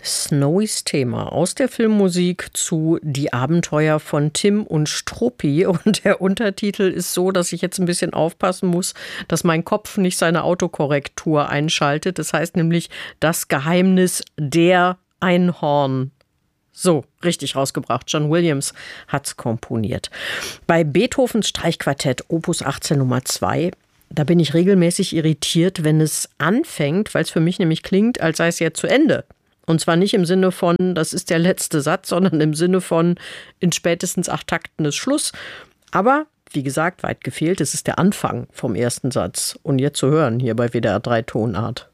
Snowys Thema aus der Filmmusik zu Die Abenteuer von Tim und Struppi. Und der Untertitel ist so, dass ich jetzt ein bisschen aufpassen muss, dass mein Kopf nicht seine Autokorrektur einschaltet. Das heißt nämlich Das Geheimnis der Einhorn. So, richtig rausgebracht. John Williams hat's komponiert. Bei Beethovens Streichquartett Opus 18 Nummer 2, da bin ich regelmäßig irritiert, wenn es anfängt, weil es für mich nämlich klingt, als sei es ja zu Ende. Und zwar nicht im Sinne von, das ist der letzte Satz, sondern im Sinne von, in spätestens 8 Takten ist Schluss. Aber, wie gesagt, weit gefehlt, es ist der Anfang vom ersten Satz. Und jetzt zu hören hier bei WDR 3 Tonart.